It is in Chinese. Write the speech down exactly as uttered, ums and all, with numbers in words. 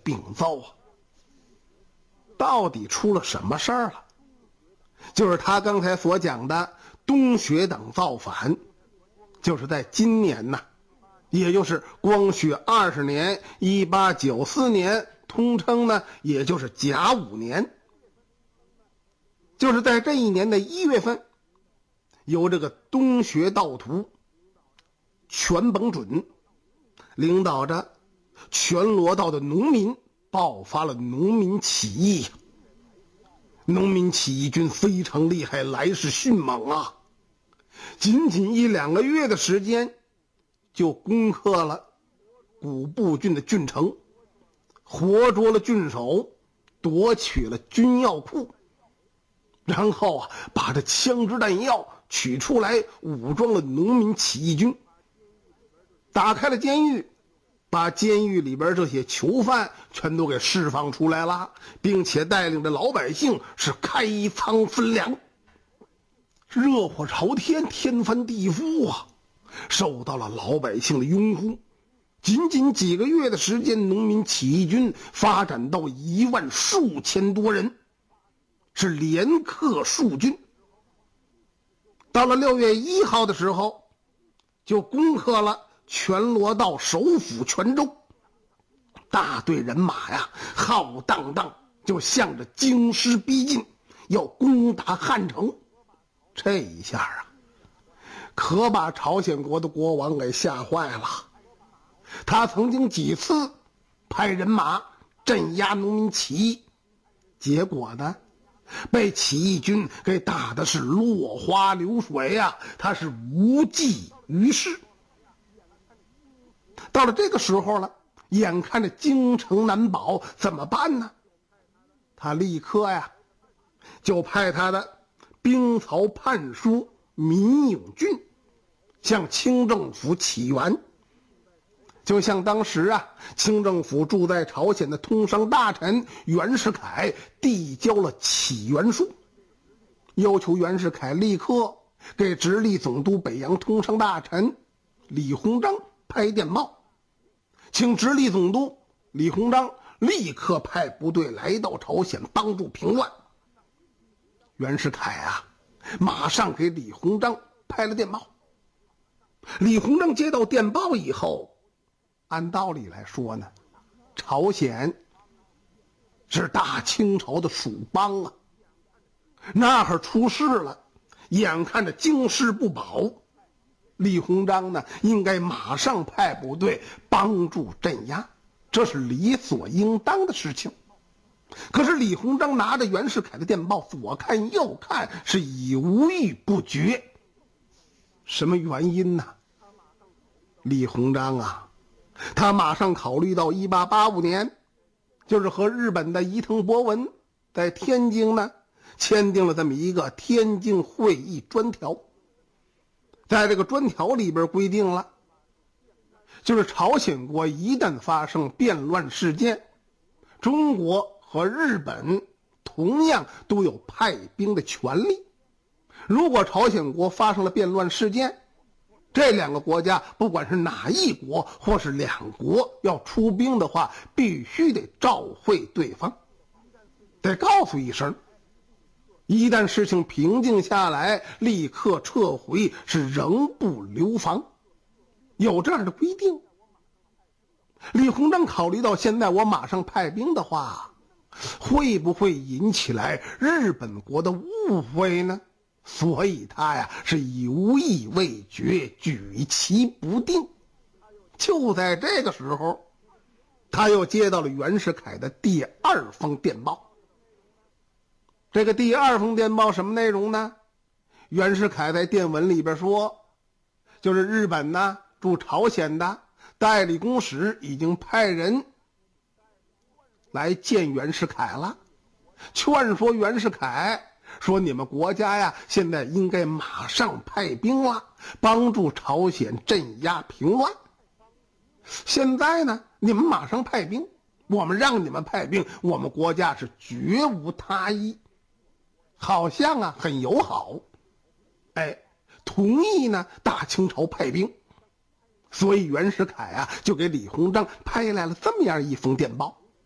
禀奏啊。到底出了什么事儿了？就是他刚才所讲的东薛等造反，就是在今年呐，也就是光绪二十年一八九四年，通称呢也就是甲午年。就是在这一年的一月份，由这个东薛道徒全绷准领导着全罗道的农民爆发了农民起义。农民起义军非常厉害，来势迅猛啊！仅仅一两个月的时间，就攻克了古布郡的郡城，活捉了郡守，夺取了军药库，然后啊，把这枪支弹药取出来，武装了农民起义军，打开了监狱，把监狱里边这些囚犯全都给释放出来了，并且带领着老百姓是开仓分粮，热火朝天，天翻地覆啊！受到了老百姓的拥护。仅仅几个月的时间，农民起义军发展到一万数千多人，是连克数郡。到了六月一号的时候，就攻克了全罗道首府泉州，大队人马呀，浩荡荡就向着京师逼近，要攻打汉城。这一下啊，可把朝鲜国的国王给吓坏了。他曾经几次派人马镇压农民起义，结果呢，被起义军给打的是落花流水呀、啊，他是无济于事。到了这个时候了，眼看着京城难保，怎么办呢？他立刻呀，就派他的兵曹判书民永俊向清政府起援，就像当时啊，清政府驻在朝鲜的通商大臣袁世凯递交了起援书，要求袁世凯立刻给直隶总督北洋通商大臣李鸿章拍电报，请直隶总督李鸿章立刻派部队来到朝鲜帮助平乱。袁世凯啊，马上给李鸿章拍了电报。李鸿章接到电报以后，按道理来说呢，朝鲜是大清朝的属邦啊，那儿出事了，眼看着京师不保，李鸿章呢应该马上派部队帮助镇压，这是理所应当的事情。可是李鸿章拿着袁世凯的电报，左看右看，是已无豫不决。什么原因呢？李鸿章啊，他马上考虑到一八八五年，就是和日本的伊藤博文在天津呢签订了这么一个天津会议专条。在这个专条里边规定了，就是朝鲜国一旦发生变乱事件，中国和日本同样都有派兵的权利。如果朝鲜国发生了变乱事件，这两个国家不管是哪一国或是两国要出兵的话，必须得召会对方，得告诉一声，一旦事情平静下来，立刻撤回，是仍不留防，有这样的规定。李鸿章考虑到现在我马上派兵的话，会不会引起来日本国的误会呢？所以他呀是犹豫未决，举棋不定。就在这个时候，他又接到了袁世凯的第二封电报。这个第二封电报什么内容呢？袁世凯在电文里边说，就是日本呢驻朝鲜的代理公使已经派人来见袁世凯了，劝说袁世凯说，你们国家呀现在应该马上派兵了，帮助朝鲜镇压平乱。现在呢你们马上派兵，我们让你们派兵，我们国家是绝无他意，好像啊很友好，哎，同意呢大清朝派兵。所以袁世凯啊就给李鸿章拍来了这么样一封电报。